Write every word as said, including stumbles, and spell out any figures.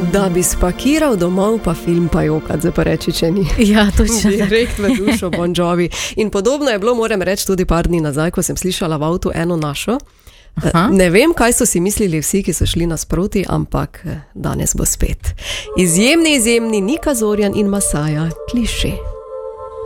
Da bi spakiral domov, pa film pa jokat, zdaj pa reči, če ni. Ja, točno. Direkt v dušo Bon Jovi. In podobno je bilo, moram reči, tudi par dni nazaj, ko sem slišala v avtu eno našo. Aha. Ne vem, kaj so si mislili vsi, ki so šli nasproti, ampak danes bo spet. Izjemni, izjemni Nika Zorjan in Masaja, Kliše.